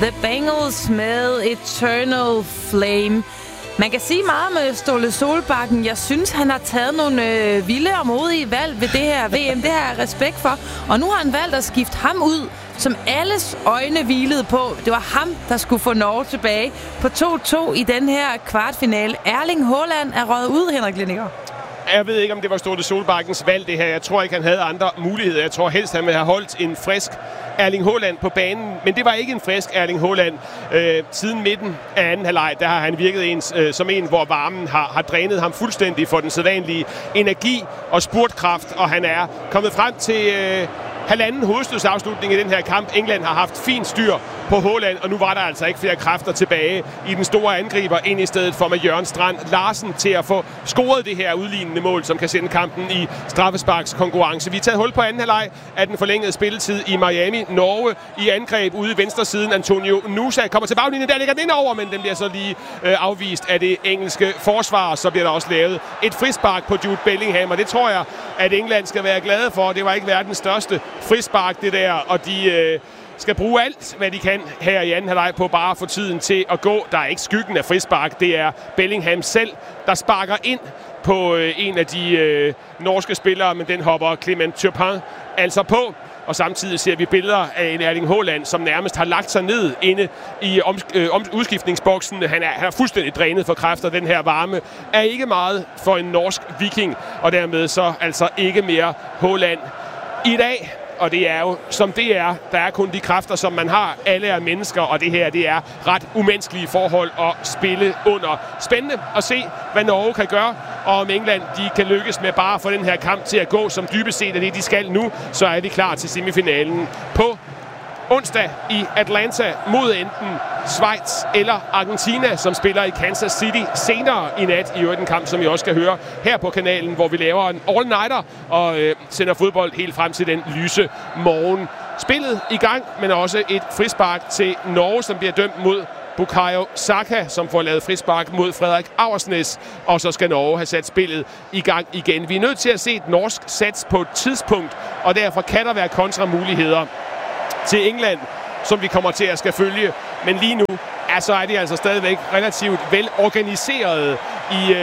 The Bengals med Eternal Flame. Man kan sige meget med Ståle Solbakken. Jeg synes, han har taget nogle vilde og modige valg ved det her VM. Det har jeg respekt for. Og nu har han valgt at skifte ham ud, som alles øjne hvilede på. Det var ham, der skulle få Norge tilbage på 2-2 i den her kvartfinale. Erling Haaland er røget ud, Henrik Lindinger. Jeg ved ikke, om det var Ståle Solbakkens valg, det her. Jeg tror ikke, han havde andre muligheder. Jeg tror helst, han ville have holdt en frisk Erling Haaland på banen. Men det var ikke en frisk Erling Haaland. Siden midten af anden halvleg, der har han virket som en, hvor varmen har drænet ham fuldstændig for den sædvanlige energi og spurtkraft. Og han er kommet frem til halvanden hovedstødsafslutning i den her kamp. England har haft fint styr på Haaland, og nu var der altså ikke flere kræfter tilbage i den store angriber ind i stedet for med Jørgen Strand Larsen til at få scoret det her udlignende mål, som kan sende kampen i straffesparkskonkurrence. Vi har taget hul på anden halvleg af den forlængede spilletid i Miami. Norge i angreb ude i venstre siden. Antonio Nusa kommer til baglinjen, der ligger den ind over, men den bliver så lige afvist af det engelske forsvar. Så bliver der også lavet et frispark på Jude Bellingham, og det tror jeg, at England skal være glade for. Det var ikke verdens største frispark, det der, og de skal bruge alt, hvad de kan her i anden halvleg på bare at få tiden til at gå. Der er ikke skyggen af frispark. Det er Bellingham selv, der sparker ind på en af de norske spillere, men den hopper Clement Turpin altså på. Og samtidig ser vi billeder af en Erling Haaland, som nærmest har lagt sig ned inde i udskiftningsboksen. Han er fuldstændig drænet for kræfter. Den her varme er ikke meget for en norsk viking, og dermed så altså ikke mere Haaland i dag. Og det er jo, som det er, der er kun de kræfter, som man har. Alle er mennesker, og det her, det er ret umenneskelige forhold at spille under. Spændende at se, hvad Norge kan gøre, og om England de kan lykkes med bare at få den her kamp til at gå, som dybest set er det, de skal nu, så er de klar til semifinalen på onsdag i Atlanta mod enten Schweiz eller Argentina, som spiller i Kansas City senere i nat. I øvrigt en kamp, som I også skal høre her på kanalen, hvor vi laver en all-nighter og sender fodbold helt frem til den lyse morgen. Spillet i gang, men også et frispark til Norge, som bliver dømt mod Bukayo Saka, som får lavet frispark mod Frederik Aursnes, og så skal Norge have sat spillet i gang igen. Vi er nødt til at se et norsk sats på et tidspunkt, og derfor kan der være kontramuligheder til England, som vi kommer til at skal følge. Men lige nu, så er de altså stadigvæk relativt velorganiseret i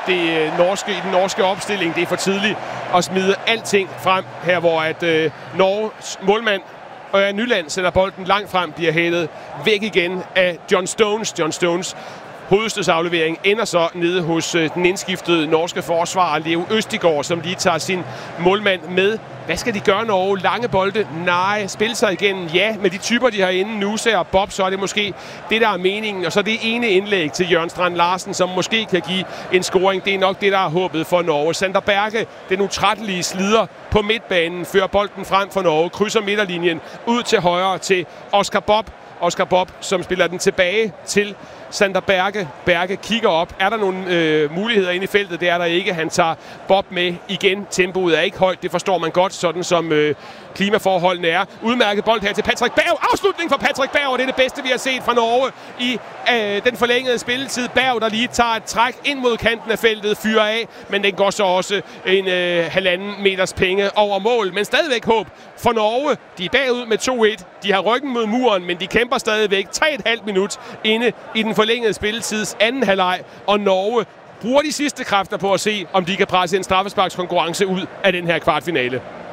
den norske opstilling. Det er for tidligt at smide alting frem her, hvor at Norges målmand Ørjan Nyland sætter bolden langt frem, bliver hættet væk igen af John Stones. John Stones hovedstødsaflevering ender så nede hos den indskiftede norske forsvarer Leo Østigård, som lige tager sin målmand med. Hvad skal de gøre, Norge? Lange bolde? Nej. Spille sig igen? Ja. Med de typer, de har inde, Nusa og Bob, så er det måske det, der er meningen. Og så det ene indlæg til Jørgen Strand Larsen, som måske kan give en scoring. Det er nok det, der er håbet for Norge. Sander Berge, den utrættelige slider på midtbanen, fører bolden frem for Norge, krydser midterlinjen ud til højre til Oscar Bob. Oscar Bob, som spiller den tilbage til Sander Berge. Berge kigger op. Er der nogle muligheder inde i feltet? Det er der ikke. Han tager Bob med igen. Tempoet er ikke højt. Det forstår man godt, sådan som klimaforholdene er. Udmærket bold her til Patrick Berg. Afslutning for Patrick Berg, og det er det bedste, vi har set fra Norge i den forlængede spilletid. Berg, der lige tager et træk ind mod kanten af feltet, fyrer af, men den går så også en 1,5 meters penge over mål. Men stadigvæk håb for Norge. De er bagud med 2-1. De har ryggen mod muren, men de kæmper stadigvæk 3,5 minut inde i den forlængede spilletids anden halvleg, og Norge bruger de sidste kræfter på at se, om de kan presse en straffesparkskonkurrence ud af den her kvartfinale.